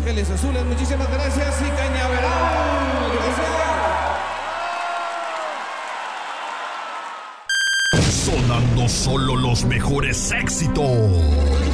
Ángeles Azules. Muchísimas gracias y Cañaveral. Gracias. Sonando solo los mejores éxitos.